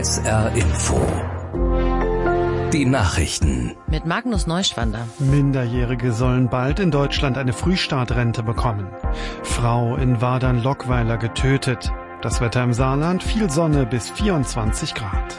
SR Info. Die Nachrichten. Mit Magnus Neuschwander. Minderjährige sollen bald in Deutschland eine Frühstartrente bekommen. Frau in Wadern-Lockweiler getötet. Das Wetter im Saarland, viel Sonne bis 24 Grad.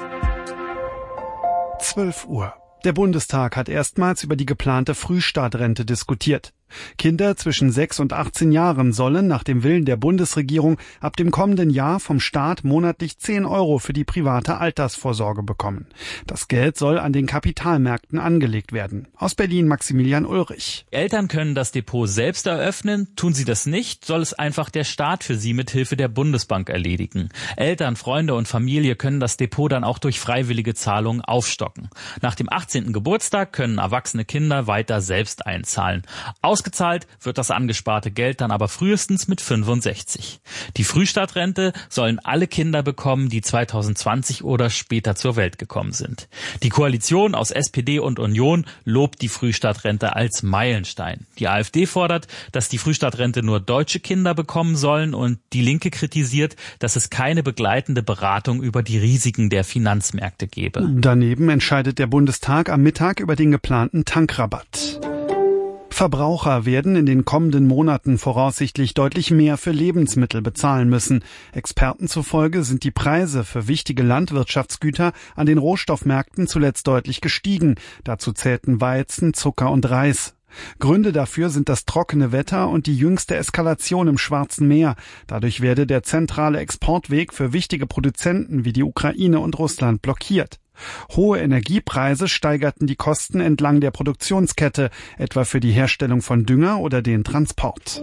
12 Uhr. Der Bundestag hat erstmals über die geplante Frühstartrente diskutiert. Kinder zwischen 6 und 18 Jahren sollen nach dem Willen der Bundesregierung ab dem kommenden Jahr vom Staat monatlich 10 € für die private Altersvorsorge bekommen. Das Geld soll an den Kapitalmärkten angelegt werden. Aus Berlin Maximilian Ulrich. Eltern können das Depot selbst eröffnen. Tun sie das nicht, soll es einfach der Staat für sie mit Hilfe der Bundesbank erledigen. Eltern, Freunde und Familie können das Depot dann auch durch freiwillige Zahlungen aufstocken. Nach dem 18. Geburtstag können erwachsene Kinder weiter selbst einzahlen. Ausgezahlt wird das angesparte Geld dann aber frühestens mit 65. Die Frühstartrente sollen alle Kinder bekommen, die 2020 oder später zur Welt gekommen sind. Die Koalition aus SPD und Union lobt die Frühstartrente als Meilenstein. Die AfD fordert, dass die Frühstartrente nur deutsche Kinder bekommen sollen, und die Linke kritisiert, dass es keine begleitende Beratung über die Risiken der Finanzmärkte gebe. Daneben entscheidet der Bundestag am Mittag über den geplanten Tankrabatt. Verbraucher werden in den kommenden Monaten voraussichtlich deutlich mehr für Lebensmittel bezahlen müssen. Experten zufolge sind die Preise für wichtige Landwirtschaftsgüter an den Rohstoffmärkten zuletzt deutlich gestiegen. Dazu zählten Weizen, Zucker und Reis. Gründe dafür sind das trockene Wetter und die jüngste Eskalation im Schwarzen Meer. Dadurch werde der zentrale Exportweg für wichtige Produzenten wie die Ukraine und Russland blockiert. Hohe Energiepreise steigerten die Kosten entlang der Produktionskette, etwa für die Herstellung von Dünger oder den Transport.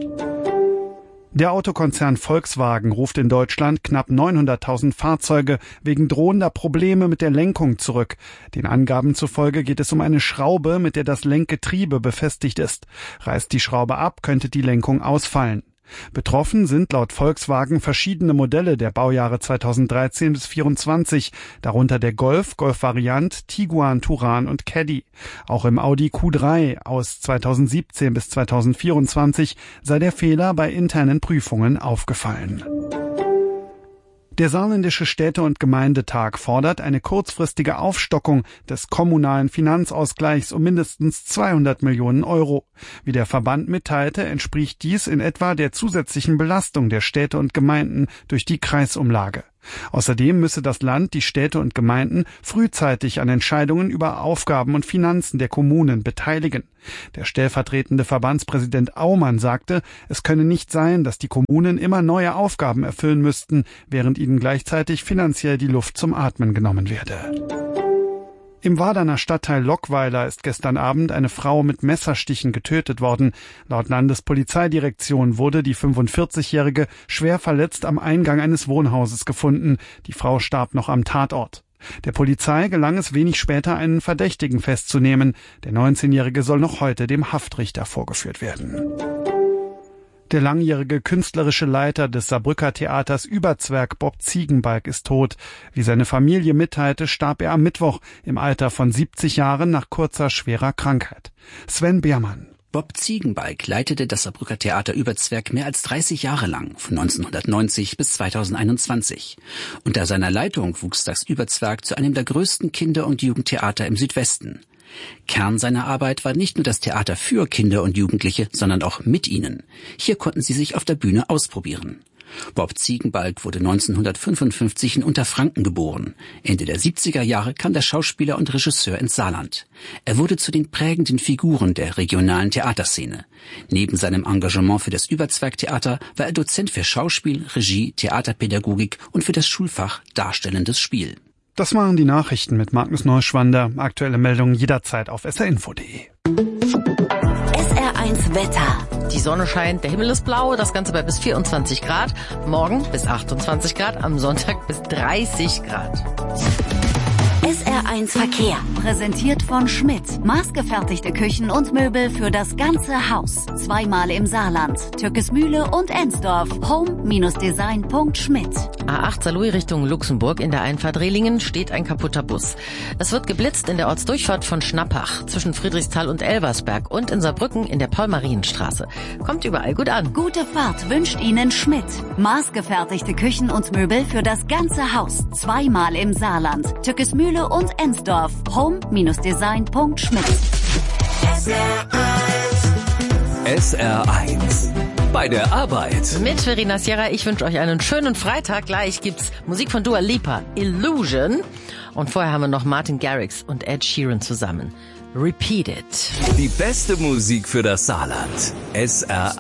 Der Autokonzern Volkswagen ruft in Deutschland knapp 900.000 Fahrzeuge wegen drohender Probleme mit der Lenkung zurück. Den Angaben zufolge geht es um eine Schraube, mit der das Lenkgetriebe befestigt ist. Reißt die Schraube ab, könnte die Lenkung ausfallen. Betroffen sind laut Volkswagen verschiedene Modelle der Baujahre 2013 bis 2024, darunter der Golf, Golf-Variant, Tiguan, Touran und Caddy. Auch im Audi Q3 aus 2017 bis 2024 sei der Fehler bei internen Prüfungen aufgefallen. Der Saarländische Städte- und Gemeindetag fordert eine kurzfristige Aufstockung des kommunalen Finanzausgleichs um mindestens 200 Millionen €. Wie der Verband mitteilte, entspricht dies in etwa der zusätzlichen Belastung der Städte und Gemeinden durch die Kreisumlage. Außerdem müsse das Land die Städte und Gemeinden frühzeitig an Entscheidungen über Aufgaben und Finanzen der Kommunen beteiligen. Der stellvertretende Verbandspräsident Aumann sagte, es könne nicht sein, dass die Kommunen immer neue Aufgaben erfüllen müssten, während ihnen gleichzeitig finanziell die Luft zum Atmen genommen werde. Im Waderner Stadtteil Lockweiler ist gestern Abend eine Frau mit Messerstichen getötet worden. Laut Landespolizeidirektion wurde die 45-Jährige schwer verletzt am Eingang eines Wohnhauses gefunden. Die Frau starb noch am Tatort. Der Polizei gelang es wenig später, einen Verdächtigen festzunehmen. Der 19-Jährige soll noch heute dem Haftrichter vorgeführt werden. Der langjährige künstlerische Leiter des Saarbrücker Theaters Überzwerg, Bob Ziegenbalg, ist tot. Wie seine Familie mitteilte, starb er am Mittwoch im Alter von 70 Jahren nach kurzer, schwerer Krankheit. Sven Beermann. Bob Ziegenbalg leitete das Saarbrücker Theater Überzwerg mehr als 30 Jahre lang, von 1990 bis 2021. Unter seiner Leitung wuchs das Überzwerg zu einem der größten Kinder- und Jugendtheater im Südwesten. Kern seiner Arbeit war nicht nur das Theater für Kinder und Jugendliche, sondern auch mit ihnen. Hier konnten sie sich auf der Bühne ausprobieren. Bob Ziegenbalg wurde 1955 in Unterfranken geboren. Ende der 70er Jahre kam der Schauspieler und Regisseur ins Saarland. Er wurde zu den prägenden Figuren der regionalen Theaterszene. Neben seinem Engagement für das Überzwergtheater war er Dozent für Schauspiel, Regie, Theaterpädagogik und für das Schulfach Darstellendes Spiel. Das waren die Nachrichten mit Magnus Neuschwander. Aktuelle Meldungen jederzeit auf srinfo.de. SR1 Wetter. Die Sonne scheint, der Himmel ist blau, das Ganze bei bis 24 Grad. Morgen bis 28 Grad, am Sonntag bis 30 Grad. SR1 Verkehr, präsentiert von Schmidt. Maßgefertigte Küchen und Möbel für das ganze Haus. Zweimal im Saarland, Türkesmühle und Ensdorf. Home-Design.schmidt. A8 Saarlouis Richtung Luxemburg in der Einfahrt Rehlingen steht ein kaputter Bus. Es wird geblitzt in der Ortsdurchfahrt von Schnappach zwischen Friedrichsthal und Elversberg und in Saarbrücken in der Paul-Marienstraße. Kommt überall gut an. Gute Fahrt wünscht Ihnen Schmidt. Maßgefertigte Küchen und Möbel für das ganze Haus. Zweimal im Saarland, Türkesmühle und Ensdorf. Home-Design.schmidt. SR1 bei der Arbeit. Mit Verena Sierra, ich wünsche euch einen schönen Freitag. Gleich gibt's Musik von Dua Lipa, Illusion. Und vorher haben wir noch Martin Garrix und Ed Sheeran zusammen. Repeat It. Die beste Musik für das Saarland. SR1.